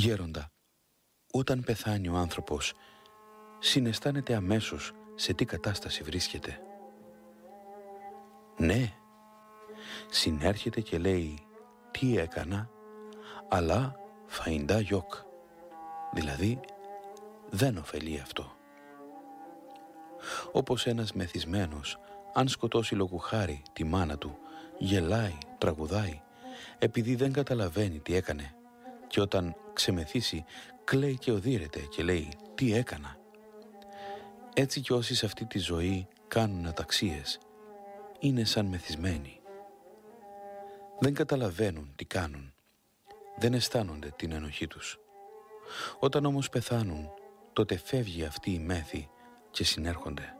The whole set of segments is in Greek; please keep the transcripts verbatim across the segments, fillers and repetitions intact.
Γέροντα, όταν πεθάνει ο άνθρωπος, συναισθάνεται αμέσως σε τι κατάσταση βρίσκεται. Ναι, συνέρχεται και λέει τι έκανα, αλλά φαϊντά γιοκ, δηλαδή δεν ωφελεί αυτό. Όπως ένας μεθυσμένος, αν σκοτώσει λόγου χάρη τη μάνα του, γελάει, τραγουδάει, επειδή δεν καταλαβαίνει τι έκανε, και όταν ξεμεθύσει κλαίει και οδύρεται και λέει τι έκανα. Έτσι κι όσοι σε αυτή τη ζωή κάνουν αταξίες είναι σαν μεθυσμένοι. Δεν καταλαβαίνουν τι κάνουν, δεν αισθάνονται την ενοχή τους. Όταν όμως πεθάνουν, τότε φεύγει αυτή η μέθη και συνέρχονται.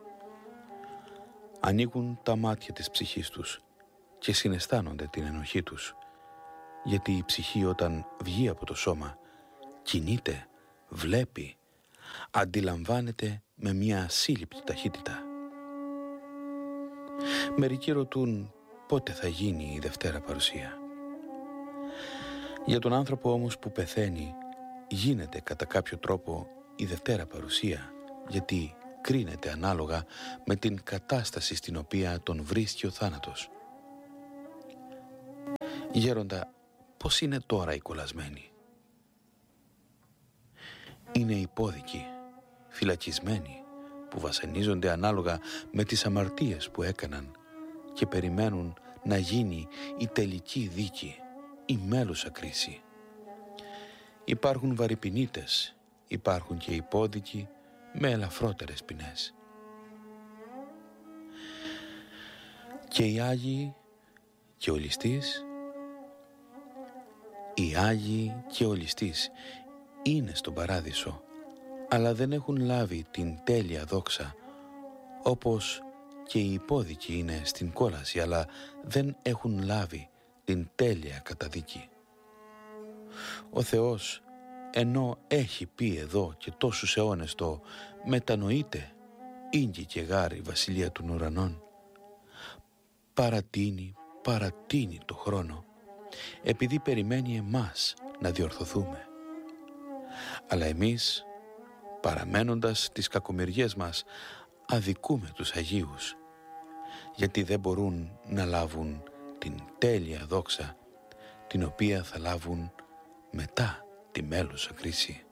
Ανοίγουν τα μάτια της ψυχής τους και συναισθάνονται την ενοχή τους, γιατί η ψυχή όταν βγει από το σώμα κινείται, βλέπει, αντιλαμβάνεται με μια ασύλληπτη ταχύτητα. Μερικοί ρωτούν πότε θα γίνει η Δευτέρα Παρουσία. Για τον άνθρωπο όμως που πεθαίνει γίνεται κατά κάποιο τρόπο η Δευτέρα Παρουσία, γιατί κρίνεται ανάλογα με την κατάσταση στην οποία τον βρίσκει ο θάνατος. Γέροντα, πώς είναι τώρα οι κολλασμένοι? Είναι υπόδικοι, φυλακισμένοι, που βασανίζονται ανάλογα με τις αμαρτίες που έκαναν και περιμένουν να γίνει η τελική δίκη, η μέλουσα κρίση. Υπάρχουν βαρυπινίτες, υπάρχουν και υπόδικοι με ελαφρότερες ποινές. Και οι Άγιοι και ο ληστής, οι Άγιοι και ο ληστής είναι στον παράδεισο, αλλά δεν έχουν λάβει την τέλεια δόξα, όπως και οι υπόδικοι είναι στην κόλαση, αλλά δεν έχουν λάβει την τέλεια καταδίκη. Ο Θεός, ενώ έχει πει εδώ και τόσους αιώνες το «μετανοείτε, ίγκη και γάρ η βασιλεία των ουρανών», παρατείνει, παρατείνει το χρόνο, επειδή περιμένει εμάς να διορθωθούμε. Αλλά εμείς, παραμένοντας τις κακομοιριές μας, αδικούμε τους Αγίους, γιατί δεν μπορούν να λάβουν την τέλεια δόξα, την οποία θα λάβουν μετά τη μέλουσα κρίση.